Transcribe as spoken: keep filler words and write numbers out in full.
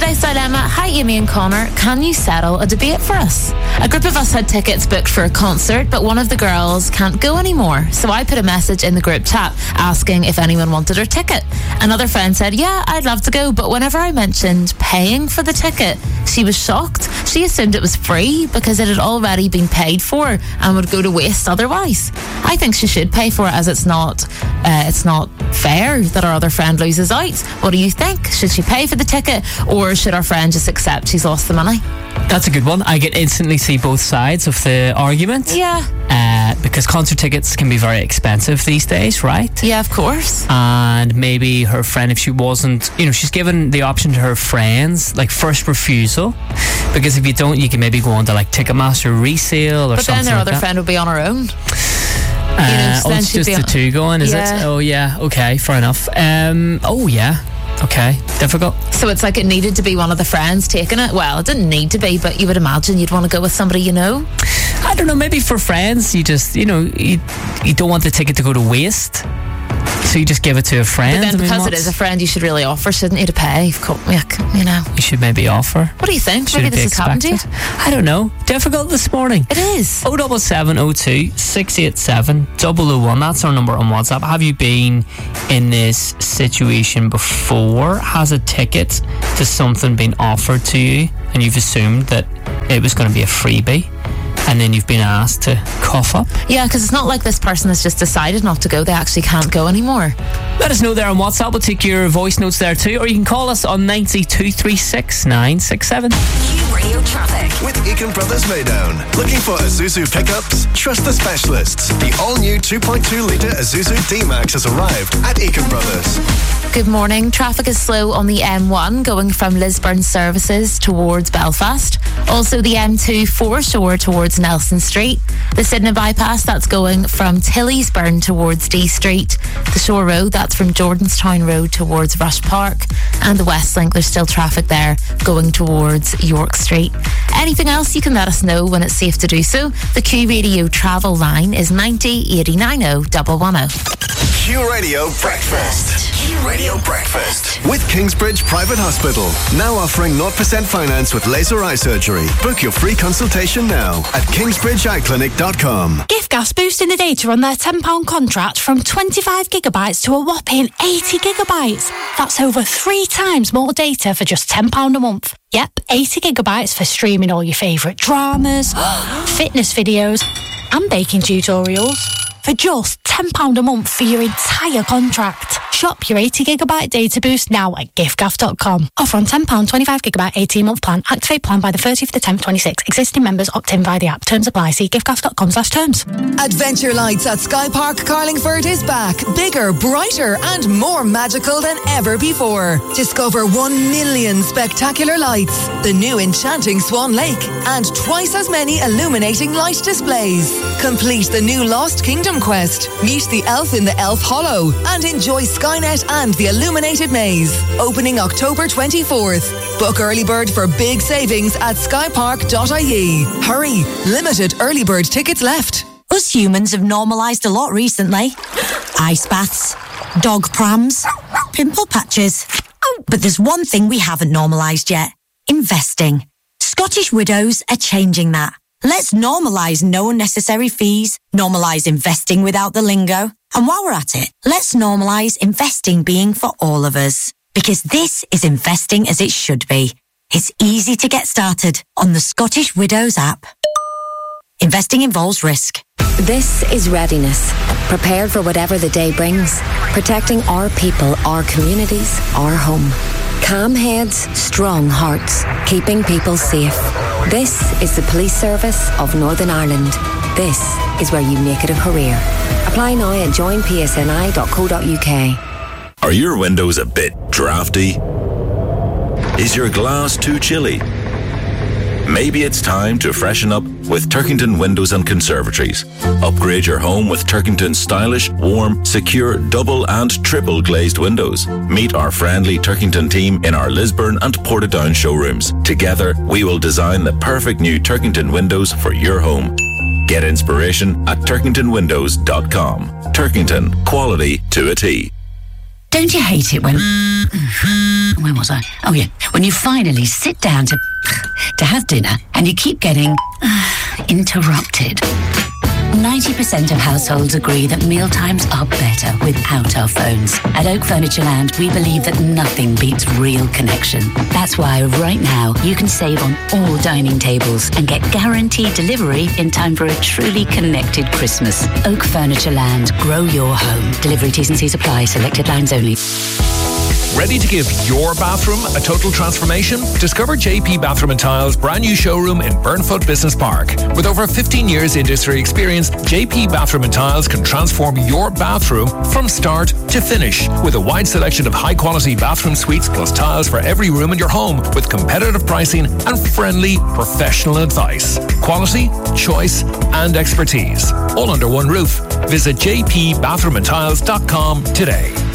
Today's dilemma: hi Amy and Connor, can you settle a debate for us? A group of us had tickets booked for a concert, but one of the girls can't go anymore. So I put a message in the group chat asking if anyone wanted her ticket. Another friend said, yeah, I'd love to go, but whenever I mentioned paying for the ticket, she was shocked. She assumed it was free because it had already been paid for and would go to waste otherwise. I think she should pay for it, as it's not uh, it's not fair that our other friend loses out. What do you think? Should she pay for the ticket, or should our friend just accept she's lost the money? That's a good one. I can instantly see both sides of the argument. Yeah. Uh, because concert tickets can be very expensive these days, right? Yeah, of course. And maybe her friend, if she wasn't, you know, she's given the option to her friends, like first refusal. Because if you don't, you can maybe go on to like Ticketmaster resale or but something. But then their like other that. friend will be on her own. Uh, you know, so oh, then it's she'd just be the on- two going, is Yeah. it? Oh, yeah. Okay, fair enough. Um, oh, yeah. Okay, difficult. So it's like it needed to be one of the friends taking it. Well, it didn't need to be, but you would imagine you'd want to go with somebody you know. I don't know, maybe for friends, you just, you know, you, you don't want the ticket to go to waste. So you just give it to a friend. But then I mean, because it what's- is a friend, you should really offer, shouldn't you, to pay? You've got- You know. You should maybe offer. What do you think? Should Maybe it be this has happened to you? expected? I don't know. Difficult this morning. It is. oh double seven oh two six eight seven double oh one. That's our number on WhatsApp. Have you been in this situation before? Has a ticket to something been offered to you and you've assumed that it was going to be a freebie, and then you've been asked to cough up? Yeah, because it's not like this person has just decided not to go. They actually can't go anymore. Let us know there on WhatsApp. We'll take your voice notes there too, or you can call us on nine two three six nine six seven. Q Radio Traffic. With Eakin Brothers Maydown. Looking for Isuzu pickups? Trust the specialists. The all-new two point two litre Isuzu D-Max has arrived at Eakin Brothers. Good morning. Traffic is slow on the M one going from Lisburn Services towards Belfast. Also the M two foreshore towards Nelson Street. The Sydney bypass, that's going from Tillysburn towards D Street. The Shore Road, that's from Jordanstown Road towards Rush Park. And the West Link, there's still traffic there going towards York Street. Anything else, you can let us know when it's safe to do so. The Q Radio travel line is ninety eighty nine oh one one oh. Q Radio Breakfast. Q Radio Breakfast. With Kingsbridge Private Hospital. Now offering zero percent finance with laser eye surgery. Book your free consultation now at kingsbridge eye clinic dot com. Giftgas boosting the data on their ten pound contract from twenty-five gigabytes to a whopping eighty gigabytes. That's over three times more data for just ten pounds a month. Yep, eighty gigabytes for streaming all your favourite dramas, fitness videos and baking tutorials for just ten pounds a month for your entire contract. Shop your eighty gigabyte data boost now at giftgaff dot com. Offer on ten pounds twenty-five gigabyte eighteen month plan. Activate plan by the thirtieth of the tenth twenty-six. Existing members opt in via the app. Terms apply. See giftgaff dot com slash terms. Adventure Lights at Sky Park Carlingford is back. Bigger, brighter and more magical than ever before. Discover one million spectacular lights, the new enchanting Swan Lake and twice as many illuminating light displays. Complete the new Lost Kingdom quest. Meet the elf in the Elf Hollow and enjoy Skynet and the Illuminated Maze. Opening October twenty-fourth. Book early bird for big savings at sky park dot I E. Hurry, limited early bird tickets left. Us humans have normalised a lot recently. Ice baths, dog prams, pimple patches. Oh, but there's one thing we haven't normalised yet. Investing. Scottish Widows are changing that. Let's normalise no unnecessary fees, normalise investing without the lingo. And while we're at it, let's normalise investing being for all of us. Because this is investing as it should be. It's easy to get started on the Scottish Widows app. Investing involves risk. This is readiness. Prepared for whatever the day brings. Protecting our people, our communities, our home. Calm heads, strong hearts. Keeping people safe. This is the Police Service of Northern Ireland. This is where you make it a career. Apply now at join p s n i dot co dot u k. Are your windows a bit drafty? Is your glass too chilly? Maybe it's time to freshen up with Turkington Windows and Conservatories. Upgrade your home with Turkington's stylish, warm, secure, double and triple glazed windows. Meet our friendly Turkington team in our Lisburn and Portadown showrooms. Together, we will design the perfect new Turkington windows for your home. Get inspiration at turkington windows dot com. Turkington, quality to a T. Don't you hate it when... Where was I? Oh, yeah. When you finally sit down to to have dinner and you keep getting interrupted. ninety percent of households agree that mealtimes are better without our phones. At Oak Furniture Land, we believe that nothing beats real connection. That's why right now you can save on all dining tables and get guaranteed delivery in time for a truly connected Christmas. Oak Furniture Land. Grow your home. Delivery T's and C's apply. Selected lines only. Ready to give your bathroom a total transformation? Discover J P Bathroom and Tiles' brand new showroom in Burnfoot Business Park. With over fifteen years industry experience, J P Bathroom and Tiles can transform your bathroom from start to finish. With a wide selection of high-quality bathroom suites plus tiles for every room in your home, with competitive pricing and friendly professional advice. Quality, choice and expertise. All under one roof. Visit j p bathroom and tiles dot com today.